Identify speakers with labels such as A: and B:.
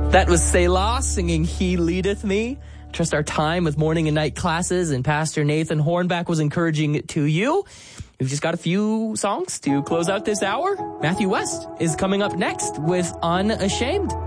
A: That was Selah singing He Leadeth Me. Trust our time with morning and night classes and Pastor Nathan Hornback was encouraging to you. We've just got a few songs to close out this hour. Matthew West is coming up next with Unashamed.